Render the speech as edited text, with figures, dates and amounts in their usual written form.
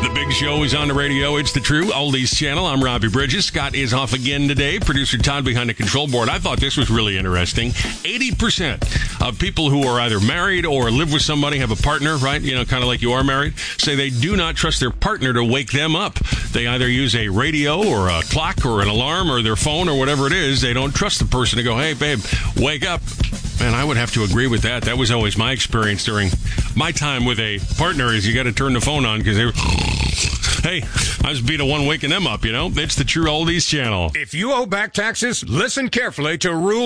The Big Show is on the radio. It's the True Oldies channel. I'm Robbie Bridges. Scott is off again today. Producer Todd behind the control board. I thought this was really interesting. 80% of people who are either married or live with somebody, have a partner, right? You know, kind of like you are married, say they do not trust their partner to wake them up. They either use a radio or a clock or an alarm or their phone or whatever it is. They don't trust the person to go, hey, babe, wake up. And I would have to agree with that. That was always my experience during my time with a partner, is you got to turn the phone on because they were, hey, I was be the one waking them up, you know? It's the True Oldies channel. If you owe back taxes, listen carefully to Rule